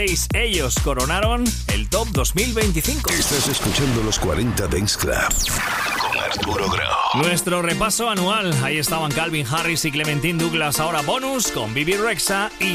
Ellos coronaron el Top 2025. Estás escuchando los 40 Dance Club con Arturo Grau. Nuestro repaso anual. Ahí estaban Calvin Harris y Clementine Douglas. Ahora bonus con Bibi Rexha y